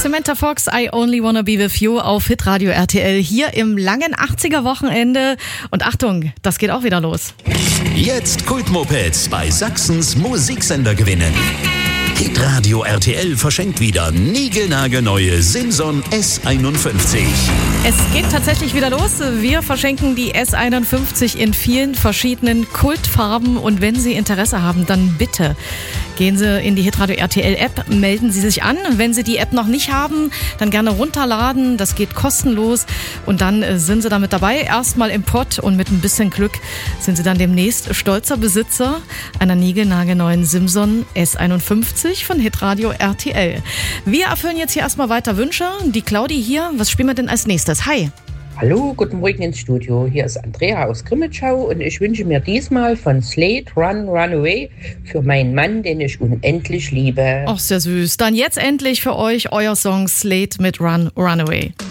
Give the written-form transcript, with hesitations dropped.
Samantha Fox, I Only Wanna Be With You auf Hitradio RTL hier im langen 80er-Wochenende. Und Achtung, das geht auch wieder los. Jetzt Kultmopeds bei Sachsens Musiksender gewinnen. Hitradio RTL verschenkt wieder niegelnagelneue Simson S51. Es geht tatsächlich wieder los. Wir verschenken die S51 in vielen verschiedenen Kultfarben. Und wenn Sie Interesse haben, dann bitte gehen Sie in die Hitradio RTL App, melden Sie sich an. Wenn Sie die App noch nicht haben, dann gerne runterladen. Das geht kostenlos. Und dann sind Sie damit dabei. Erstmal im Pott und mit ein bisschen Glück sind Sie dann demnächst stolzer Besitzer einer niegelnagelneuen Simson S51 von Hitradio RTL. Wir erfüllen jetzt hier erstmal weiter Wünsche. Die Claudi hier. Was spielen wir denn als nächstes? Hi. Hallo, guten Morgen ins Studio. Hier ist Andrea aus Grimmitschau und ich wünsche mir diesmal von Slade Run, Run Away für meinen Mann, den ich unendlich liebe. Ach, sehr süß. Dann jetzt endlich für euch euer Song Slade mit Run, Run Away.